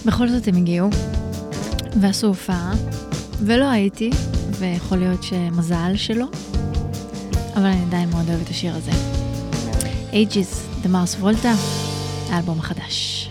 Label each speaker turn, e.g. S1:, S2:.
S1: בכל זאת הם הגיעו ועשו הופעה, ולא הייתי, ויכול להיות שמזל שלא, אבל אני עדיין מאוד אוהבת את השיר הזה. Ages, The Mars Volta, האלבום החדש.